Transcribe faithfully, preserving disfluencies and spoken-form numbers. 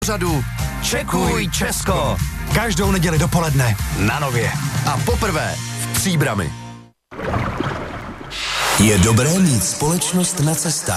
pořadu Čekuj Česko. Každou neděli dopoledne na Nově. A poprvé v Příbrami. Je dobré mít společnost na cestách.